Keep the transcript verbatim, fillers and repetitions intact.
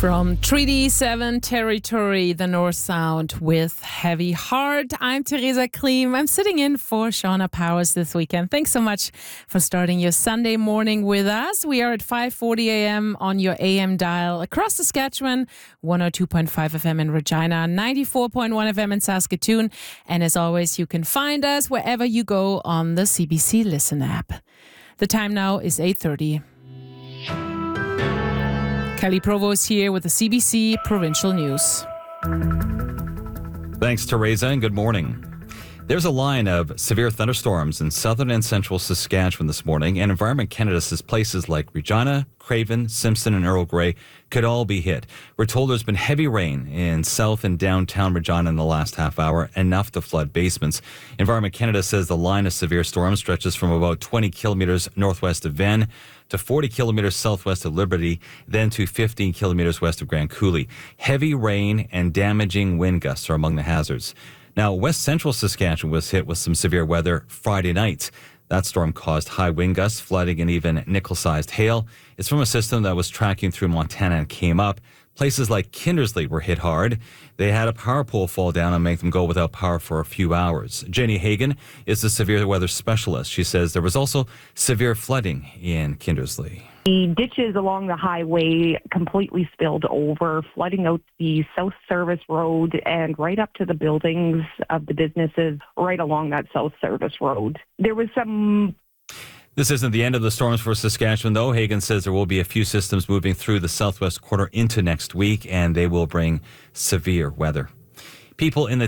From Treaty seven territory, the North Sound with Heavy Heart. I'm Theresa Klim. I'm sitting in for Shauna Powers this weekend. Thanks so much for starting your Sunday morning with us. We are at five forty a.m. on your A M dial across Saskatchewan, one oh two point five F M in Regina, ninety-four point one F M in Saskatoon. And as always, you can find us wherever you go on the C B C Listen app. The time now is eight thirty. Kelly Provost here with the C B C Provincial News. Thanks, Teresa, and good morning. There's a line of severe thunderstorms in southern and central Saskatchewan this morning, and Environment Canada says places like Regina, Craven, Simpson, and Earl Grey could all be hit. We're told there's been heavy rain in south and downtown Regina in the last half hour, enough to flood basements. Environment Canada says the line of severe storms stretches from about twenty kilometres northwest of Venn to forty kilometres southwest of Liberty, then to fifteen kilometres west of Grand Coulee. Heavy rain and damaging wind gusts are among the hazards. Now, west central Saskatchewan was hit with some severe weather Friday night. That storm caused high wind gusts, flooding, and even nickel-sized hail. It's from a system that was tracking through Montana and came up. Places like Kindersley were hit hard. They had a power pole fall down and make them go without power for a few hours. Jenny Hagan is the severe weather specialist. She says there was also severe flooding in Kindersley. The ditches along the highway completely spilled over, flooding out the South Service Road and right up to the buildings of the businesses right along that South Service Road. There was some... This isn't the end of the storms for Saskatchewan, though. Hagan says there will be a few systems moving through the southwest quarter into next week, and they will bring severe weather. People in the